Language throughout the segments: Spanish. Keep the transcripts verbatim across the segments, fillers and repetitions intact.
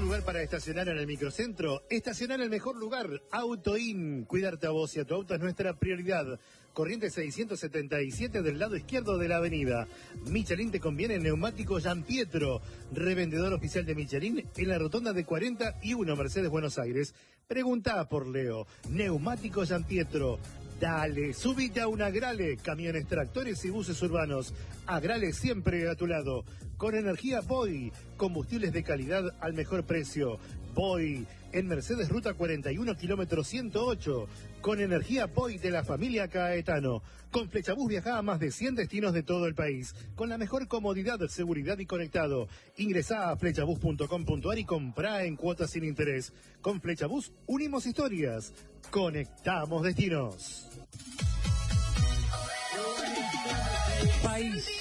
lugar para estacionar en el microcentro? Estacionar en el mejor lugar, AutoIn. Cuidarte a vos y a tu auto es nuestra prioridad. Corriente seiscientos setenta y siete del lado izquierdo de la avenida. Michelin te conviene neumático Gianpietro, revendedor oficial de Michelin en la rotonda de cuarenta y uno Mercedes Buenos Aires. Preguntá por Leo. Neumático Gianpietro. Dale, subite a un Agrale, camiones, tractores y buses urbanos. Agrale siempre a tu lado. Con energía Boy, combustibles de calidad al mejor precio. Boy, en Mercedes Ruta cuarenta y uno, kilómetro ciento ocho. Con energía Boy de la familia Caetano. Con Flechabús viaja a más de cien destinos de todo el país. Con la mejor comodidad, seguridad y conectado. Ingresá a flechabús punto com punto ar y comprá en cuotas sin interés. Con Flechabús unimos historias. Conectamos destinos. País.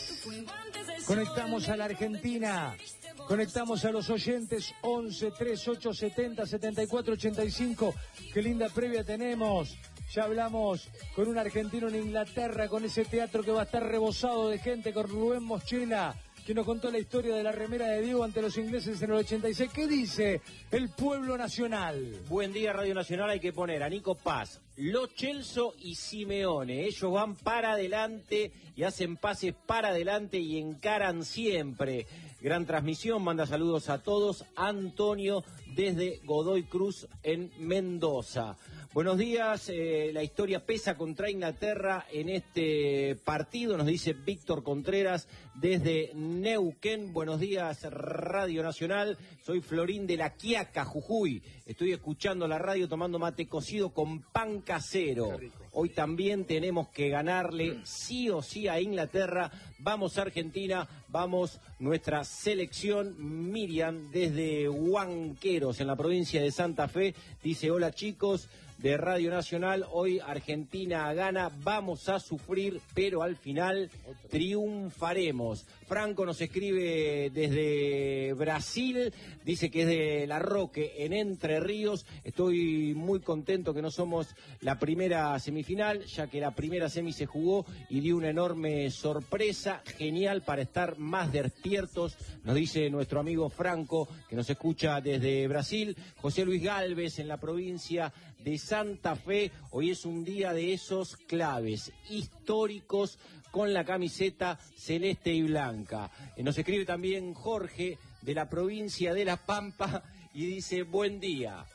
Conectamos a la Argentina. Conectamos a los oyentes once, treinta y ocho, setenta, setenta y cuatro, ochenta y cinco. Qué linda previa tenemos. Ya hablamos con un argentino en Inglaterra, con ese teatro que va a estar rebosado de gente, con Rubén Moschela, que nos contó la historia de la remera de Diego ante los ingleses en el ochenta y seis. ¿Qué dice el pueblo nacional? Buen día, Radio Nacional. Hay que poner a Nico Paz, Lo Celso y Simeone. Ellos van para adelante y hacen pases para adelante y encaran siempre. Gran transmisión, manda saludos a todos. Antonio desde Godoy Cruz en Mendoza. Buenos días, eh, la historia pesa contra Inglaterra en este partido, nos dice Víctor Contreras desde Neuquén. Buenos días, Radio Nacional. Soy Florín de la Quiaca, Jujuy. Estoy escuchando la radio tomando mate cocido con pan casero. Hoy también tenemos que ganarle sí o sí a Inglaterra. Vamos Argentina, vamos nuestra selección. Miriam desde Huanqueros en la provincia de Santa Fe dice: hola chicos de Radio Nacional, hoy Argentina gana, vamos a sufrir, pero al final triunfaremos. Franco nos escribe desde Brasil, dice que es de La Roque, en Entre Ríos. Estoy muy contento que no somos la primera semifinal, ya que la primera semi se jugó y dio una enorme sorpresa, genial para estar más despiertos, nos dice nuestro amigo Franco, que nos escucha desde Brasil. José Luis Galvez en la provincia de Santa Fe, hoy es un día de esos claves, históricos, con la camiseta celeste y blanca. Eh, nos escribe también Jorge de la provincia de La Pampa y dice: buen día,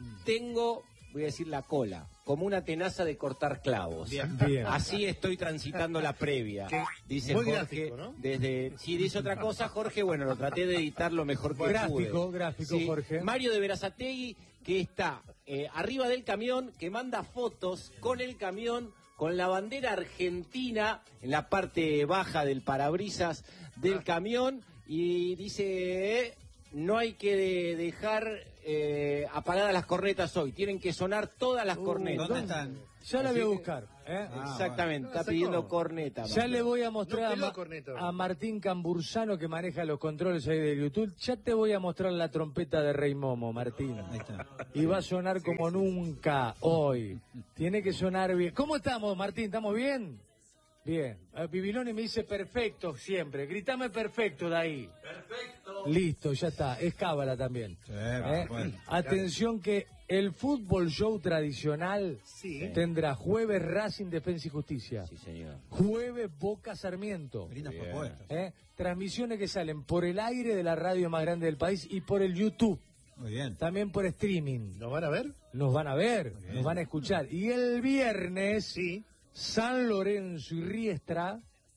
tengo, voy a decir la cola, como una tenaza de cortar clavos. Bien, bien. Así estoy transitando la previa. ¿Qué? Dice Muy Jorge, gráfico, ¿no? Desde, si dice otra cosa, Jorge, bueno, lo traté de editar lo mejor que Gráfico, pude. gráfico, Sí. Jorge. Mario de Berazategui, que está eh, arriba del camión, que manda fotos con el camión, con la bandera argentina en la parte baja del parabrisas del Ah. camión, y dice: eh, no hay que de- dejar eh, apagadas las cornetas hoy, tienen que sonar todas las Uh, cornetas. ¿Dónde están? Ya la Así voy a que- buscar. ¿eh? Ah, Exactamente, bueno. está No, pidiendo sacó. corneta. Ya Mario. le voy a mostrar No a, peló Ma- corneta. a Martín Cambursano, que maneja los controles ahí de YouTube. Ya te voy a mostrar la trompeta de Rey Momo, Martín. Ahí está. Y va a sonar como nunca hoy. Tiene que sonar bien. ¿Cómo estamos, Martín? ¿Estamos bien? Bien. Eh, Bibiloni me dice perfecto siempre. Gritame perfecto de ahí. Perfecto. Listo, ya está. Es cábala también. Sí, ¿Eh? bueno. Atención que el fútbol show tradicional Sí. tendrá jueves Racing, Defensa y Justicia. Sí, señor. Jueves Boca Sarmiento. Lindas Bien. propuestas. ¿Eh? Transmisiones que salen por el aire de la radio más grande del país y por el YouTube. Muy bien. También por streaming. ¿Nos van a ver? Nos van a ver, bien. nos van a escuchar. Y el viernes, Sí. San Lorenzo y Riestra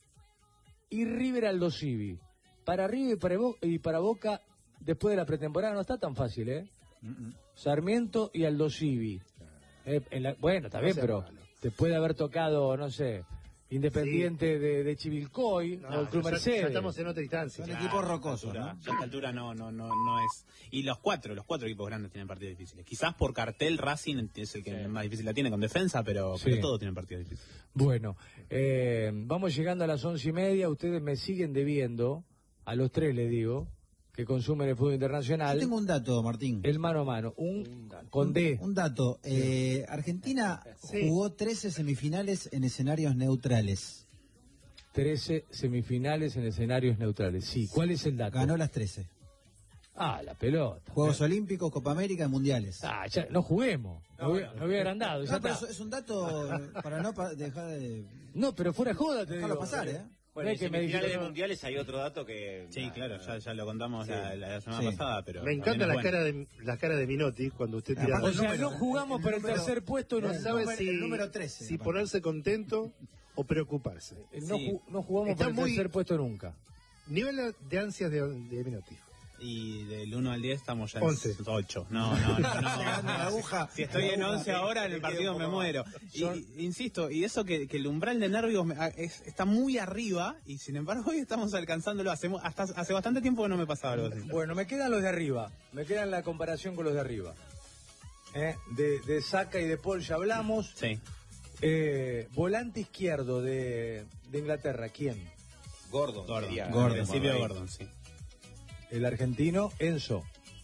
y River Aldo Civi. Para River y para, Bo- y para Boca, después de la pretemporada, no está tan fácil, ¿eh? Mm, mm. Sarmiento y Aldo Civi. Eh, en la- bueno, está No bien, sea pero malo. después de haber tocado, no sé, Independiente de, de Chivilcoy No, o el Club ya- Mercedes. ya estamos en otra instancia. Son equipos rocosos, altura, ¿no? ya a esta altura no, no, no, no es. Y los cuatro, los cuatro equipos grandes tienen partidos difíciles. Quizás por cartel Racing es el que Sí. más difícil la tiene con defensa, pero, Sí. pero todos tienen partidos difíciles. Bueno, eh, vamos llegando a las once y media. Ustedes me siguen debiendo, a los tres les digo, que consumen el fútbol internacional, Yo tengo un dato, Martín. el mano a mano, un con D. Un dato. Eh, Argentina Sí. jugó trece semifinales en escenarios neutrales. trece semifinales en escenarios neutrales. Sí, ¿cuál es el dato? Ganó las trece. Ah, la pelota. Juegos Olímpicos, Copa América y Mundiales. Ah, ya, no juguemos. No, no, no había agrandado. No, Ya pero está. es un dato para no pa dejar de... No, pero fuera de joda te Dejarlo digo. pasar, ¿eh? Bueno, No en es que me semifinales de dijeron- mundiales hay otro dato que... Sí, nada, claro, ya, ya lo contamos Sí. la, la semana Sí. pasada, pero... Me encanta también la es bueno. cara de la cara de Minotti cuando usted tira. O sea, número, no jugamos el por el número- tercer puesto. No No, sabe número- si, el número trece, si aparte. ponerse contento o preocuparse. no, Sí. ju- no jugamos Está por el muy- tercer puesto nunca. Nivel de ansias de, de Minotti. Y del uno al diez estamos ya en once. ocho. No, no, no. no, Llegando a la aguja. Si estoy en once ahora, en el partido me muero. Y, y- insisto, y eso que, que el umbral de nervios me- a- es- está muy arriba, y sin embargo hoy estamos alcanzándolo. Hace, mu- hasta hace bastante tiempo que no me pasaba algo así. Bueno, me quedan los de arriba. Me quedan la comparación con los de arriba. ¿Eh? De, de Saka y de Paul ya hablamos. Sí. Eh, volante izquierdo de, de Inglaterra, ¿quién? Gordon. Gordon. sería, Gordon. En eh, principio ahí. Gordon, sí. El argentino, Enzo.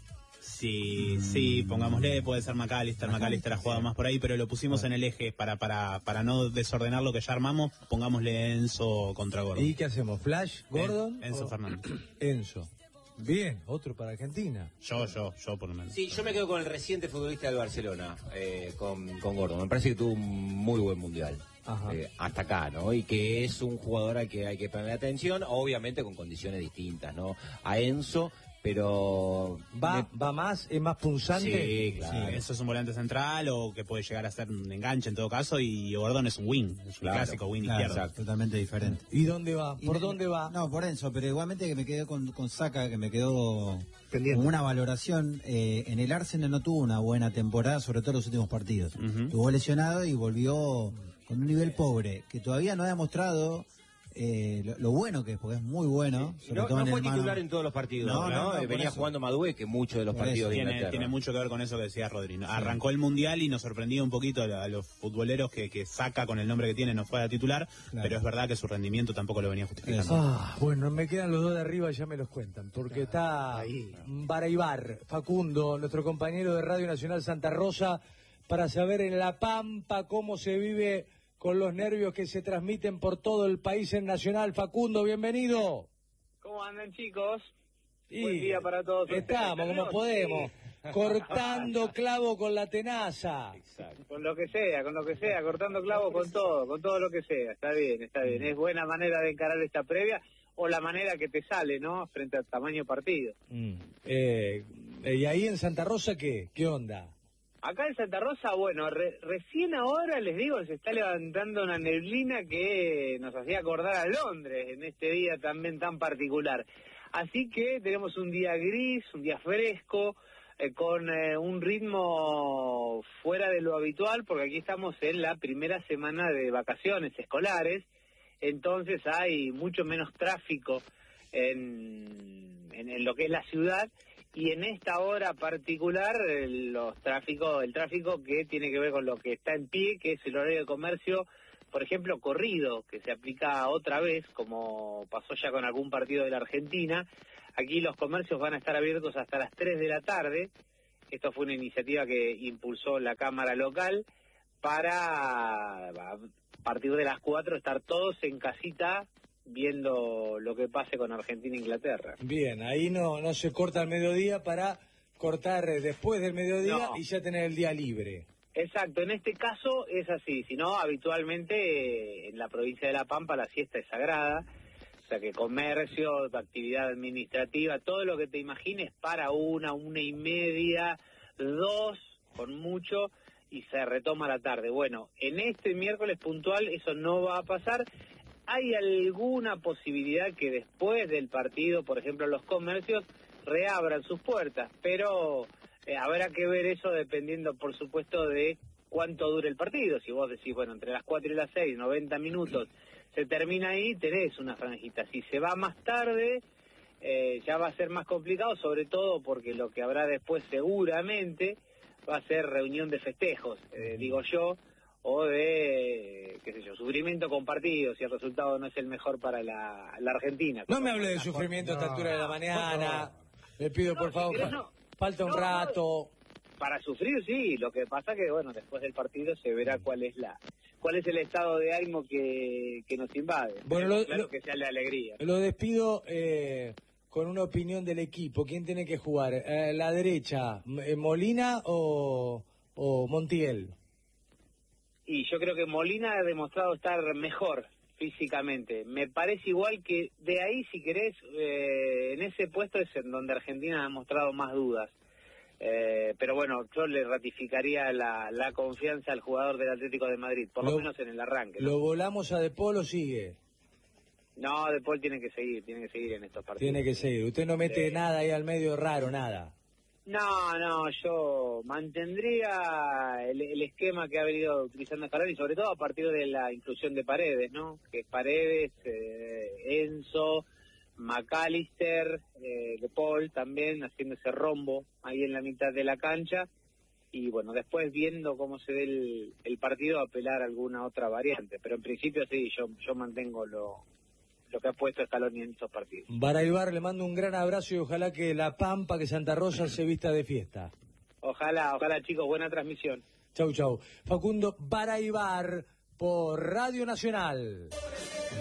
Sí, sí, pongámosle, puede ser McAllister, McAllister ha jugado más por ahí, pero lo pusimos en el eje para, para, para no desordenar lo que ya armamos, pongámosle Enzo contra Gordon. ¿Y qué hacemos? ¿Flash? ¿Gordon? En- Enzo o- Fernández. Enzo. Bien, otro para Argentina. Yo, yo, yo por lo menos. Sí, yo me quedo con el reciente futbolista del Barcelona, eh, con, con Gordon. Me parece que tuvo un muy buen mundial. Ajá. Eh, hasta acá, ¿no? Y que es un jugador al que hay que ponerle atención, obviamente con condiciones distintas, ¿no? A Enzo, pero... ¿Va, va más? ¿Es más punzante? Sí, claro. Sí, eso es un volante central o que puede llegar a ser un enganche en todo caso, y Gordon es un wing, es un Claro. clásico wing Claro, izquierdo. exacto. totalmente diferente. ¿Y dónde va? Y ¿Por me- dónde va? No, por Enzo, pero igualmente que me quedé con, con Saka, que me quedó Pendiente. con una valoración. Eh, en el Arsenal no tuvo una buena temporada, sobre todo en los últimos partidos. Ujú. Estuvo lesionado y volvió con un nivel pobre, que todavía no ha demostrado eh, lo, lo bueno que es, porque es muy bueno. Y sobre no, todo no en fue el mano. titular en todos los partidos, No, ¿no? no, no, Eh, por Venía eso. jugando Madué, que muchos de los Por partidos eso. de Tiene, Inglaterra. tiene mucho que ver con eso que decía Rodri, ¿no? Arrancó el Mundial y nos sorprendió un poquito a, a los futboleros que, que Saca con el nombre que tiene no fue a titular, Claro. pero es verdad que su rendimiento tampoco lo venía justificando. Eso. Ah, bueno, me quedan los dos de arriba y ya me los cuentan, porque está Ahí. Baraibar, Facundo, nuestro compañero de Radio Nacional Santa Rosa, para saber en La Pampa cómo se vive con los nervios que se transmiten por todo el país en Nacional. Facundo, bienvenido. ¿Cómo andan, chicos? Y Buen día para todos ustedes. estamos como ¿Nerviosos? podemos, cortando clavo con la tenaza. Exacto. Con lo que sea, con lo que sea, cortando clavos con todo, con todo lo que sea. Está bien, está bien. Es buena manera de encarar esta previa, o la manera que te sale, ¿no? Frente al tamaño partido. Mm. Eh, eh, ¿Y ahí en Santa Rosa qué? ¿Qué onda? Acá en Santa Rosa, bueno, re- recién ahora les digo, se está levantando una neblina que nos hacía acordar a Londres en este día también tan particular. Así que tenemos un día gris, un día fresco, eh, con eh, un ritmo fuera de lo habitual, porque aquí estamos en la primera semana de vacaciones escolares, entonces hay mucho menos tráfico en, en, en lo que es la ciudad, y en esta hora particular el, los tráficos, el tráfico que tiene que ver con lo que está en pie, que es el horario de comercio, por ejemplo, corrido, que se aplica otra vez, como pasó ya con algún partido de la Argentina. Aquí los comercios van a estar abiertos hasta las tres de la tarde. Esto fue una iniciativa que impulsó la Cámara Local para, a partir de las cuatro, estar todos en casita viendo lo que pase con Argentina e Inglaterra. Bien, ahí no, no se corta al mediodía para cortar eh, después del mediodía No. y ya tener el día libre. Exacto, en este caso es así, si no, habitualmente eh, en la provincia de La Pampa la siesta es sagrada, o sea que comercio, actividad administrativa, todo lo que te imagines para una, una y media, dos, con mucho, y se retoma la tarde. Bueno, en este miércoles puntual eso no va a pasar. Hay alguna posibilidad que después del partido, por ejemplo, los comercios reabran sus puertas, pero eh, habrá que ver eso dependiendo, por supuesto, de cuánto dure el partido. Si vos decís, bueno, entre las cuatro y las seis, noventa minutos, se termina ahí, tenés una franjita. Si se va más tarde, eh, ya va a ser más complicado, sobre todo porque lo que habrá después seguramente va a ser reunión de festejos, eh, digo yo, o de, qué sé yo, sufrimiento compartido, si el resultado no es el mejor para la, la Argentina. No me hable de sufrimiento a esta altura de la mañana. Le pido, por No, favor, si querés, fa- no. falta un No, no. rato. Para sufrir sí, lo que pasa que, bueno, después del partido se verá cuál es la cuál es el estado de ánimo que, que nos invade. Bueno, lo- claro lo- que sea la alegría. Lo despido eh, con una opinión del equipo, ¿quién tiene que jugar? Eh, ¿La derecha, Molina o, o Montiel? Y yo creo que Molina ha demostrado estar mejor físicamente. Me parece igual que de ahí, si querés, eh, en ese puesto es en donde Argentina ha mostrado más dudas. Eh, pero bueno, yo le ratificaría la, la confianza al jugador del Atlético de Madrid, por lo, lo menos en el arranque, ¿no? ¿Lo volamos a De Paul o sigue? No, De Paul tiene que seguir, tiene que seguir en estos partidos. Tiene que seguir. Usted no mete eh... nada ahí al medio raro, nada. No, no, yo mantendría el, el esquema que ha venido utilizando Scaloni, sobre todo a partir de la inclusión de Paredes, ¿no? Que Paredes, eh, Enzo, McAllister, eh, De Paul también haciendo ese rombo ahí en la mitad de la cancha. Y bueno, después viendo cómo se ve el, el partido, apelar a alguna otra variante. Pero en principio sí, yo yo mantengo lo, lo que ha puesto Scaloni en estos partidos. Baraybar, le mando un gran abrazo y ojalá que La Pampa, que Santa Rosa se vista de fiesta. Ojalá, ojalá chicos, buena transmisión. Chau, chau. Facundo Baraybar por Radio Nacional.